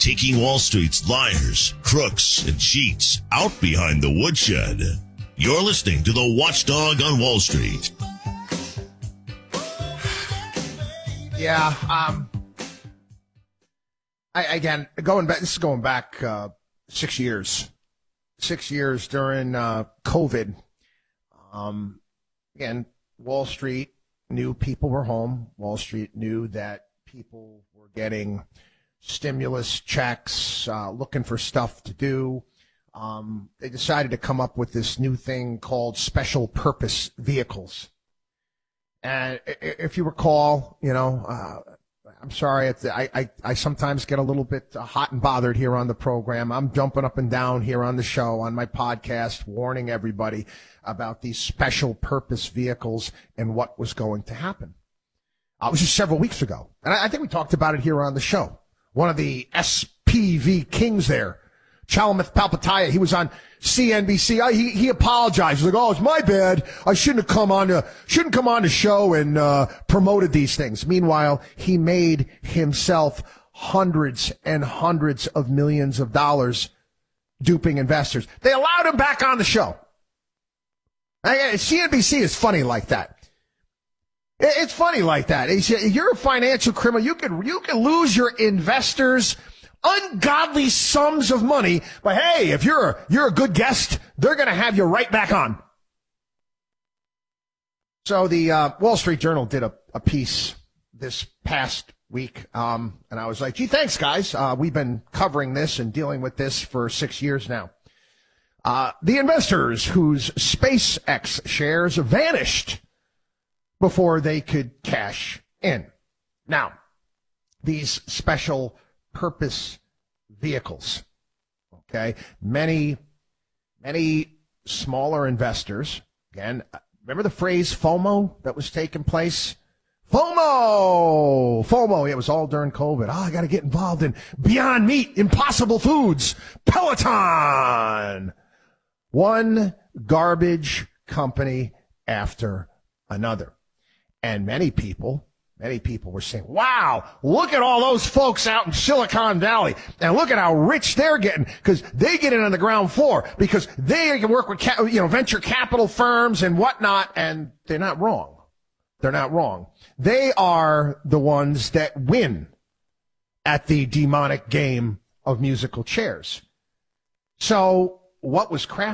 taking Wall Street's liars, crooks, and cheats out behind the woodshed. You're listening to the Watchdog on Wall Street. Yeah, this is going back 6 years. 6 years during COVID. Again, Wall Street knew people were home. Wall Street knew that people were getting stimulus checks, looking for stuff to do. They decided to come up with this new thing called special purpose vehicles. And if you recall, I'm sorry, I sometimes get a little bit hot and bothered here on the program. I'm jumping up and down here on the show, on my podcast, warning everybody about these special purpose vehicles and what was going to happen. It was just several weeks ago. And I think we talked about it here on the show. One of the SPV kings there, Chalamet Palihapitiya, he was on CNBC. He apologized. He was like, "Oh, it's my bad. I shouldn't come on the show and promoted these things." Meanwhile, he made himself hundreds and hundreds of millions of dollars duping investors. They allowed him back on the show. CNBC is funny like that. It's funny like that. You're a financial criminal. You can lose your investors ungodly sums of money, but hey, if you're a good guest, they're going to have you right back on. So the Wall Street Journal did a piece this past week, and I was like, gee, thanks, guys. We've been covering this and dealing with this for 6 years now. The investors whose SpaceX shares vanished before they could cash in. Now, these special purpose vehicles, okay? Many smaller investors, again, remember the phrase FOMO that was taking place? FOMO, it was all during COVID. I got to get involved in Beyond Meat, Impossible Foods, Peloton. One garbage company after another. And many people were saying, wow, look at all those folks out in Silicon Valley, and look at how rich they're getting, because they get in on the ground floor, because they can work with venture capital firms and whatnot, and they're not wrong. They're not wrong. They are the ones that win at the demonic game of musical chairs. So what was Kraft